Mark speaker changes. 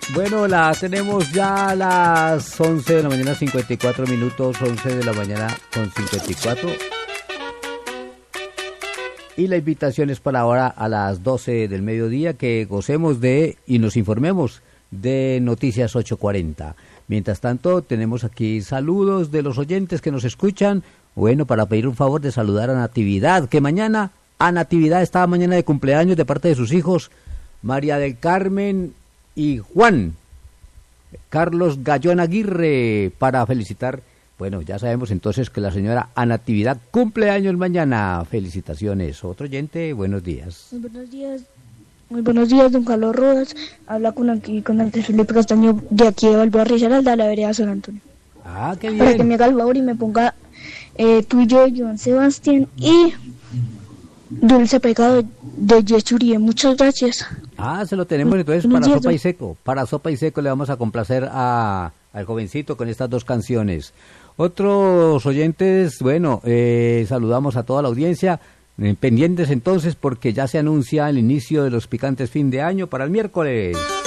Speaker 1: Bueno, la tenemos ya a las 11 de la mañana, 54 minutos, 11 de la mañana con 54. Y la invitación es para ahora a las 12 del mediodía que gocemos de y nos informemos de Noticias 840. Mientras tanto, tenemos aquí saludos de los oyentes que nos escuchan. Bueno, para pedir un favor de saludar a Natividad, que mañana, a Natividad estaba mañana de cumpleaños de parte de sus hijos, María del Carmen y Juan Carlos Gallón Aguirre, para felicitar. Bueno, ya sabemos entonces que la señora Natividad cumple años mañana. Felicitaciones. Otro oyente, buenos días.
Speaker 2: Muy buenos días, don Carlos Rodas. Habla con Andrés Felipe Castaño de aquí de Valverde Risaralda, de la vereda San Antonio.
Speaker 1: Ah, qué bien.
Speaker 2: Para que me haga el favor y me ponga Tú y yo de Joan Sebastián y Dulce Pecado de Yechurie. Muchas gracias.
Speaker 1: Ah, se lo tenemos entonces para Sopa y Seco. Para Sopa y Seco le vamos a complacer al jovencito con estas dos canciones. Otros oyentes, bueno, saludamos a toda la audiencia. Pendientes entonces porque ya se anuncia el inicio de los picantes fin de año para el miércoles.